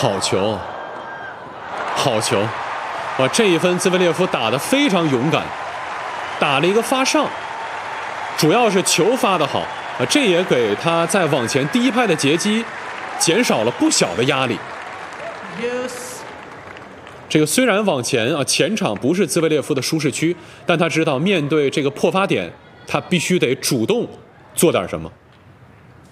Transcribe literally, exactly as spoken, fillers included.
好球，好球！哇，这一分兹维列夫打得非常勇敢，打了一个发上，主要是球发得好啊，这也给他在往前第一拍的截击减少了不小的压力。这个虽然往前啊，前场不是兹维列夫的舒适区，但他知道面对这个破发点，他必须得主动做点什么。